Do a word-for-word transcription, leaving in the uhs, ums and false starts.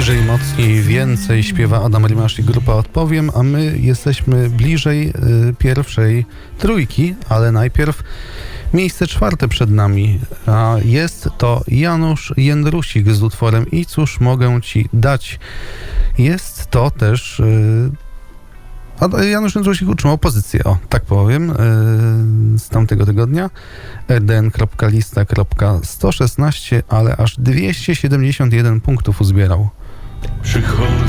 Bliżej, mocniej, więcej śpiewa Adam Rimasz i grupa Odpowiem, a my jesteśmy bliżej y, pierwszej trójki, ale najpierw miejsce czwarte przed nami, a jest to Janusz Jędrusik z utworem I cóż mogę ci dać. Jest to też... Y, a Janusz Jędrusik utrzymał pozycję, o, tak powiem, yy, z tamtego tygodnia. r d n kropka lista kropka sto szesnaście, ale aż dwieście siedemdziesiąt jeden punktów uzbierał. Przychodzę